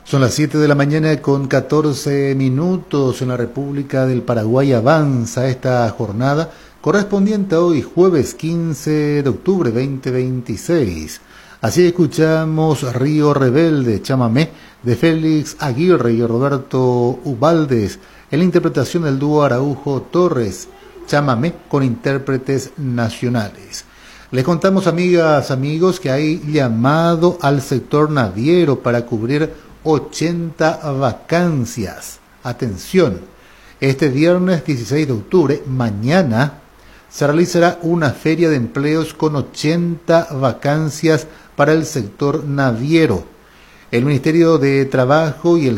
Son las 7 de la mañana con 14 minutos en la República del Paraguay. Avanza esta jornada correspondiente a hoy, jueves 15 de octubre 2026. Así escuchamos Río Rebelde, chamamé de Félix Aguirre y Roberto Ubaldes, en la interpretación del dúo Araujo Torres, chamamé con intérpretes nacionales. Les contamos, amigas, amigos, que hay llamado al sector naviero para cubrir 80 vacancias. Atención, este viernes 16 de octubre, mañana, se realizará una feria de empleos con 80 vacancias para el sector naviero. El Ministerio de Trabajo y el